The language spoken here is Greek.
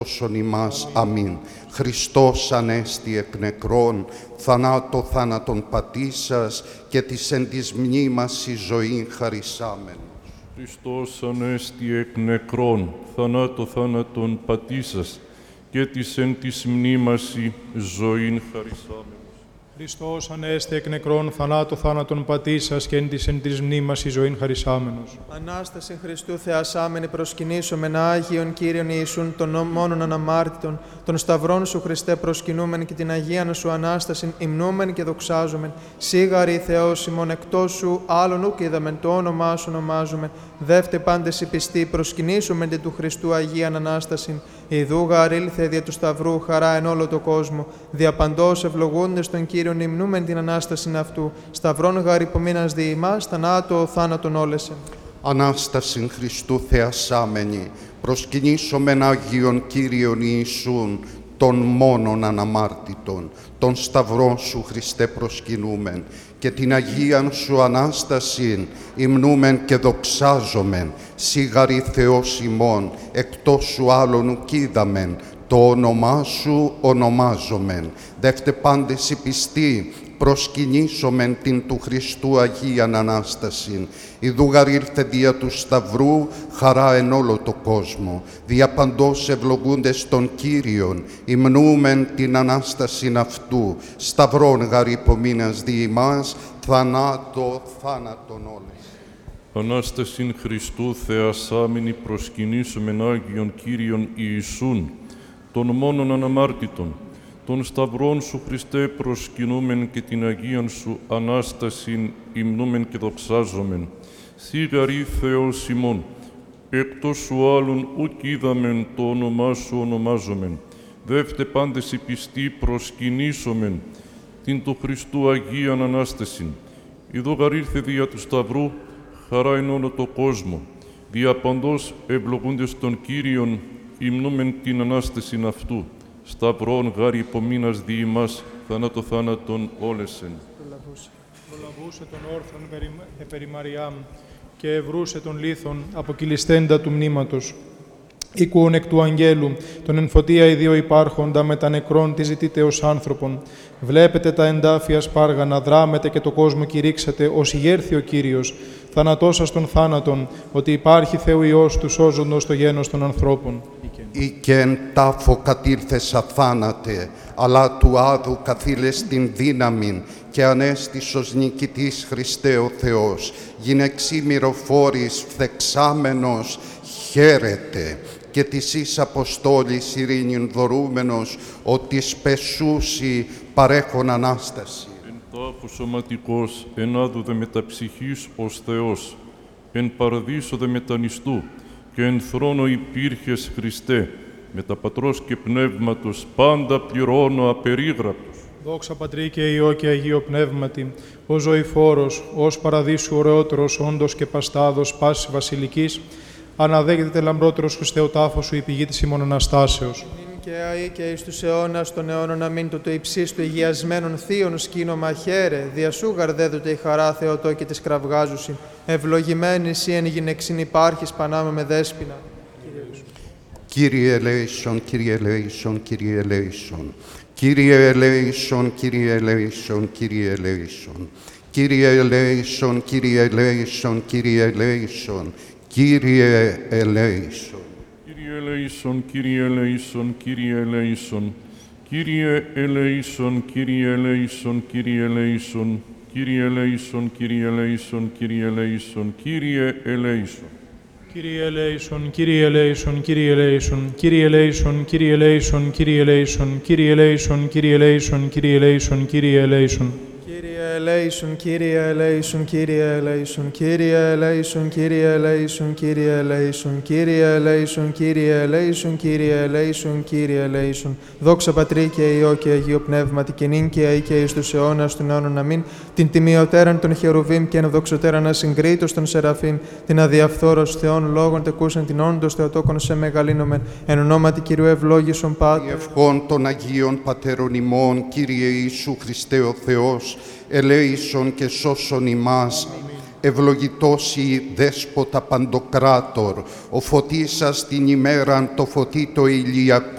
σώσον ημάς. Αμήν. Χριστός ανέστη εκ νεκρών, θανάτο θάνατον πατήσας και της εν της μνήμας η ζωήν χαρισάμενος. Χριστός ανέστη εκ νεκρών, θανάτο θάνατον πατήσας και της εν της μνήμας η ζωήν χαρισάμενος. Χριστός ανέστη εκ νεκρών, θανάτο θάνατον πατήσας και εν της μνήμας η ζωήν χαρισάμενος. Ανάσταση Χριστού θεασάμενη προσκυνήσομεν Άγιον Κύριον Ιησούν των μόνον αναμάρτητων, των σταυρών Σου Χριστέ προσκυνούμεν και την Αγίαν Σου Ανάστασιν υμνούμεν και δοξάζομεν. Σίγαρη Θεός ημών εκτός Σου, άλλον ουκ είδαμεν το όνομά Σου ονομάζομεν. Δεύτε πάντες οι πιστοί προσκυνήσομεν την του Χριστού Αγίαν Ανάστασιν. Ιδού γαρ ήλθε δια του Σταυρού χαρά εν όλο το κόσμο. Διαπαντός ευλογούντες τον Κύριον υμνούμεν την Ανάστασιν αυτού. Σταυρών γαρ υπομείνας δι' ημάς, θανάτω θάνατον όλεσεν. Ανάστασιν Χριστού θεασάμενη, προσκυνήσομεν Άγιον Κύριον Ιησούν, των μόνον αναμάρτητων, των σταυρών Σου Χριστέ προσκυνούμεν, και την Αγίαν Σου Ανάστασιν υμνούμεν και δοξάζομεν. Σίγαρη Θεός ημών, εκτός Σου άλλον ουκ είδαμεν, το όνομά Σου ονομάζομεν. Δεύτε πάντες οι πιστοί, προσκυνήσομεν την του Χριστού Αγίαν Ανάστασιν. Ιδού γαρ ήλθε δια του Σταυρού χαρά εν όλο το κόσμο. Διαπαντός ευλογούντες τον Κύριον, υμνούμεν την Ανάστασιν αυτού. Σταυρών γαρ υπομείνας δι' ημάς, θανάτω θάνατον όλες. Ανάστασιν Χριστού θεασάμενη προσκυνήσομεν Άγιον Κύριον Ιησούν, των μόνον αναμάρτητων, των σταυρών Σου Χριστέ προσκυνούμεν και την Αγίαν Σου Ανάστασιν υμνούμεν και δοξάζομεν. Σίγαρη Θεός ημών, εκτός Σου άλλων ουκ είδαμεν το όνομά Σου ονομάζομεν. Δεύτε πάντες οι πιστοί προσκυνήσομεν την του Χριστού Αγίαν Ανάστασιν. Ιδώ γαρ ήλθε δια του Σταυρού χαρά εν όλο το κόσμο. Διαπαντός ευλογούντες τον Κύριον υμνούμεν την Ανάστασιν αυτού. Σταυρών γάρ υπομείνας δι' ημάς, θανάτω θάνατον όλεσεν. Προλαβούσε τον όρθον περί Μαριάμ και ευρούσε τον λίθον αποκυλιστέντα του μνήματος. Οίκουον εκ του αγγέλου, τον εν φωτία οι δύο υπάρχοντα με τα νεκρών τη ζητείτε ως άνθρωπον. Βλέπετε τα εντάφια σπάργανα, δράμετε και το κόσμο κηρύξατε, ως ηγέρθη ο Κύριος, θανατώσας των θάνατων, ότι υπάρχει Θεού Υιός του σώζοντος το γένος των ανθρώπων. Ή και εν τάφο κατήλθες αθάνατε, αλλά του άδου καθήλες την δύναμην και ανέστης ως νικητής Χριστέ ο Θεός. Γυναιξή μυροφόρης φθεξάμενος χαίρετε, και της εις Αποστόλης ειρήνην δωρούμενος, ότι σπεσούσι παρέχον Ανάσταση. Εν τάφου σωματικός, εν άδου δε μεταψυχής ως Θεός, εν παραδείσο δε μετανιστού, και εν θρόνο υπήρχες Χριστέ, με τα Πατρός και Πνεύματος πάντα πληρώνω απερίγραπτος. Δόξα Πατρί και Υιό και Αγίο Πνεύματι, ο ζωηφόρος, ως παραδείσου ωραιότερος όντος και παστάδος πάσης βασιλικής, αναδέγεται λαμπρότερος Χριστέ ο τάφος Σου η πηγή της ημών Αναστάσεως. Και αεί και εις τους αιώνας των αιώνων αμήν το υψίστου του υγιασμένων θείων σκήνομα χαίρε, δια Σου γαρδέδοτε η χαρά Θεοτό και της κραυγάζουσιν, ευλογημένη Εσύ εν γυναιξήν υπάρχεις πανάμε με δέσποινα. Κύριε ελέησον, Κύριε ελέησον, Κύριε ελέησον. Κύριε ελέησον, Κύριε ελέησον, Κύριε ελέησον. Κύριε ελέησον, Κύριε ελέησον, Κύριε ελέησον. Κύριε ελέησον. Κύριε ελέησον, Κύριε ελέησον, Κύριε ελέησον. Κύριε ελέησον, Κύριε ελέησον, Κύριε ελέησον. Κύριε ελέησον, Κύριε ελέησον, Κύριε ελέησον, Κύριε ελέησον. Κύριε ελέησον, Κύριε ελέησον, Κύριε ελέησον, Κύριε ελέησον, Κύριε ελέησον, Κύριε ελέησον, Κύριε ελέησον, Κύριε ελέησον, Κύριε ελέησον, Κύριε ελέησον. Κύριε ελέησον, Κύριε ελέησον, Κύριε ελέησον, Κύριε ελέησον, Κύριε ελέησον, Κύριε ελέησον, Κύριε ελέησον, Κύριε ελέησον, Κύριε ελέησον. Δόξα Πατρί και Υιό και Αγίο Πνεύματι, και νυν και αεί και εις τους αιώνας των αιώνων αμήν. Την τιμιωτέραν των χερουβίμ και ενδοξωτέραν ασυγκρίτως των σεραφείμ, την αδιαφθόρος Θεών λόγων τεκούσαν την όντως Θεοτόκον σε μεγαλύνομεν, εν ονόματι Κυρίου ευλόγησον Πάτερ. Ευχών των Αγίων Πατέρων ημών, Κύριε Ιησού Χριστέ ο Θεός, ελέησον και σώσον ημάς. Ευλογητός η Δέσποτα Παντοκράτορ, ο φωτίσας την ημέραν το φωτί το ηλιακό,